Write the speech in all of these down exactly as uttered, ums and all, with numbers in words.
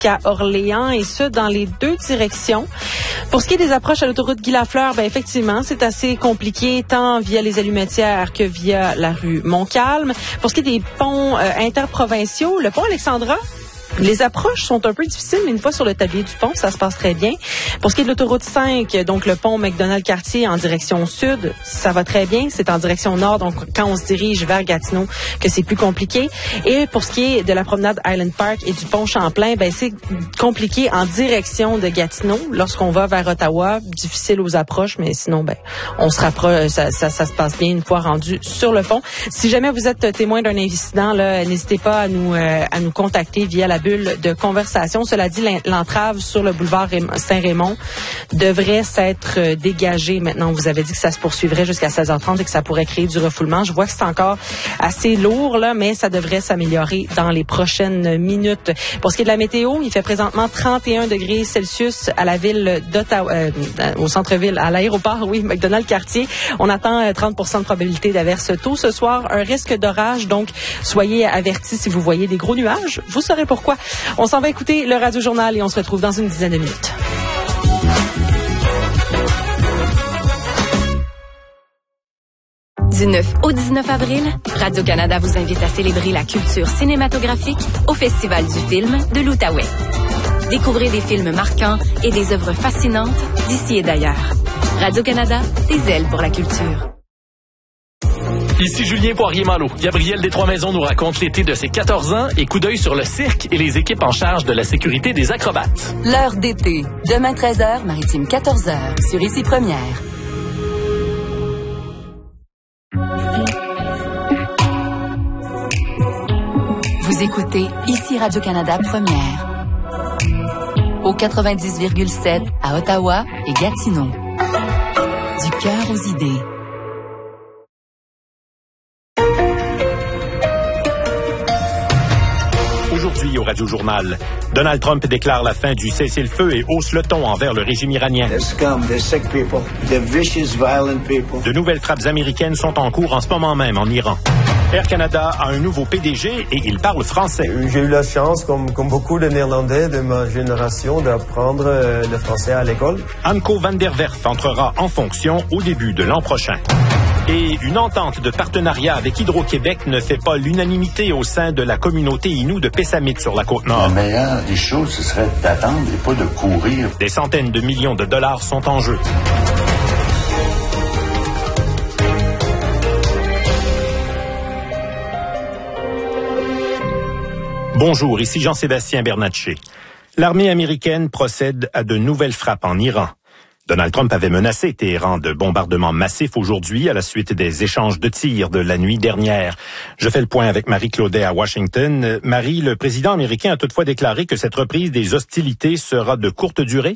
à Orléans, et ce, dans les deux directions. Pour ce qui est des approches à l'autoroute Guy-Lafleur, ben effectivement, c'est assez compliqué, tant via les Allumetières que via la rue Montcalm. Pour ce qui est des ponts euh, interprovinciaux, le pont Alexandra, les approches sont un peu difficiles, mais une fois sur le tablier du pont, ça se passe très bien. Pour ce qui est de l'autoroute cinq, donc le pont McDonald-Cartier en direction sud, ça va très bien. C'est en direction nord, donc quand on se dirige vers Gatineau, que c'est plus compliqué. Et pour ce qui est de la promenade Island Park et du pont Champlain, ben c'est compliqué en direction de Gatineau. Lorsqu'on va vers Ottawa, difficile aux approches, mais sinon, ben on se rapproche, ça, ça, ça se passe bien une fois rendu sur le pont. Si jamais vous êtes témoin d'un incident, là, n'hésitez pas à nous euh, à nous contacter via la bulle de conversation. Cela dit, l'entrave sur le boulevard Saint-Raymond devrait s'être dégagée. Maintenant, vous avez dit que ça se poursuivrait jusqu'à seize heures trente et que ça pourrait créer du refoulement. Je vois que c'est encore assez lourd, là, mais ça devrait s'améliorer dans les prochaines minutes. Pour ce qui est de la météo, il fait présentement trente et un degrés Celsius à la ville d'Ottawa, euh, au centre-ville, à l'aéroport, oui, McDonald-Cartier. On attend trente pour cent de probabilité d'averse tôt ce soir. Un risque d'orage, donc soyez avertis si vous voyez des gros nuages. Vous saurez pourquoi. On s'en va écouter le Radio-Journal et on se retrouve dans une dizaine de minutes. Du neuf au dix-neuf avril, Radio-Canada vous invite à célébrer la culture cinématographique au Festival du film de l'Outaouais. Découvrez des films marquants et des œuvres fascinantes d'ici et d'ailleurs. Radio-Canada, des ailes pour la culture. Ici Julien Poirier-Malo. Gabriel des Trois-Maisons nous raconte l'été de ses quatorze ans et coup d'œil sur le cirque et les équipes en charge de la sécurité des acrobates. L'heure d'été. Demain treize heures, Maritime quatorze heures. Sur Ici Première. Vous écoutez Ici Radio-Canada Première. Au quatre-vingt-dix virgule sept à Ottawa et Gatineau. Du cœur aux idées. Aujourd'hui au Radio-Journal, Donald Trump déclare la fin du cessez-le-feu et hausse le ton envers le régime iranien. De nouvelles frappes américaines sont en cours en ce moment même en Iran. Air Canada a un nouveau P D G et il parle français. J'ai eu la chance, comme, comme beaucoup de Néerlandais de ma génération, d'apprendre euh, le français à l'école. Anko van der Werf entrera en fonction au début de l'an prochain. Et une entente de partenariat avec Hydro-Québec ne fait pas l'unanimité au sein de la communauté Innu de Pessamit sur la Côte-Nord. La meilleure des choses, ce serait d'attendre et pas de courir. Des centaines de millions de dollars sont en jeu. Bonjour, ici Jean-Sébastien Bernatchez. L'armée américaine procède à de nouvelles frappes en Iran. Donald Trump avait menacé Téhéran de bombardements massifs aujourd'hui à la suite des échanges de tirs de la nuit dernière. Je fais le point avec Marie Claudet à Washington. Marie, le président américain a toutefois déclaré que cette reprise des hostilités sera de courte durée?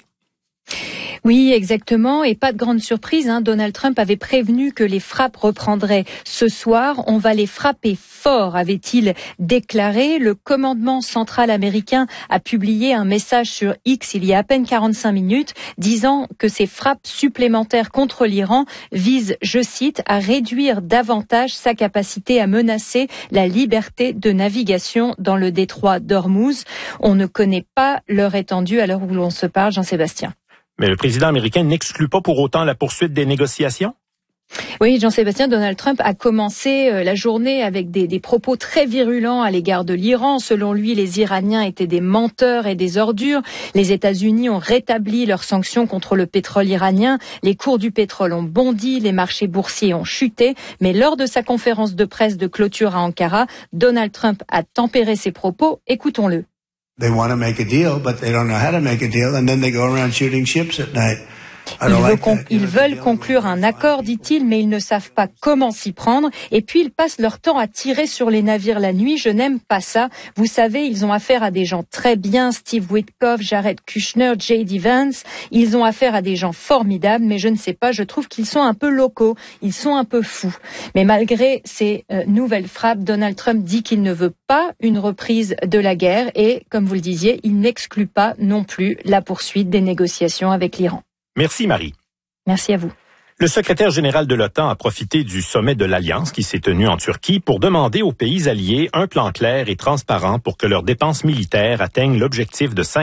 Oui, exactement. Et pas de grande surprise, hein. Donald Trump avait prévenu que les frappes reprendraient ce soir. On va les frapper fort, avait-il déclaré. Le commandement central américain a publié un message sur X il y a à peine quarante-cinq minutes, disant que ces frappes supplémentaires contre l'Iran visent, je cite, à réduire davantage sa capacité à menacer la liberté de navigation dans le détroit d'Ormuz. On ne connaît pas leur étendue à l'heure où l'on se parle, Jean-Sébastien. Mais le président américain n'exclut pas pour autant la poursuite des négociations? Oui, Jean-Sébastien, Donald Trump a commencé la journée avec des, des propos très virulents à l'égard de l'Iran. Selon lui, les Iraniens étaient des menteurs et des ordures. Les États-Unis ont rétabli leurs sanctions contre le pétrole iranien. Les cours du pétrole ont bondi, les marchés boursiers ont chuté. Mais lors de sa conférence de presse de clôture à Ankara, Donald Trump a tempéré ses propos. Écoutons-le. They want to make a deal, but they don't know how to make a deal, and then they go around shooting ships at night. Ils, veut con- ils veulent conclure un accord, dit-il, mais ils ne savent pas comment s'y prendre. Et puis, ils passent leur temps à tirer sur les navires la nuit. Je n'aime pas ça. Vous savez, ils ont affaire à des gens très bien, Steve Witkoff, Jared Kushner, J D Vance. Ils ont affaire à des gens formidables, mais je ne sais pas, je trouve qu'ils sont un peu locaux. Ils sont un peu fous. Mais malgré ces euh, nouvelles frappes, Donald Trump dit qu'il ne veut pas une reprise de la guerre et, comme vous le disiez, il n'exclut pas non plus la poursuite des négociations avec l'Iran. Merci Marie. Merci à vous. Le secrétaire général de l'OTAN a profité du sommet de l'Alliance qui s'est tenu en Turquie pour demander aux pays alliés un plan clair et transparent pour que leurs dépenses militaires atteignent l'objectif de cinq